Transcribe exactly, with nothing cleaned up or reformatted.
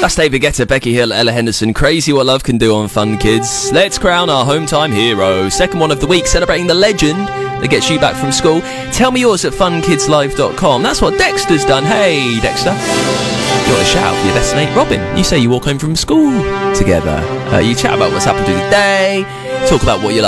That's David Guetta, Becky Hill, Ella Henderson. Crazy what love can do on Fun Kids. Let's crown our home time hero. Second one of the week, celebrating the legend that gets you back from school. Tell me yours at fun kids live dot com. That's what Dexter's done. Hey, Dexter. You want a shout out for your best mate, Robin. You say you walk home from school together. Uh, you chat about what's happened through the day. Talk about what you like.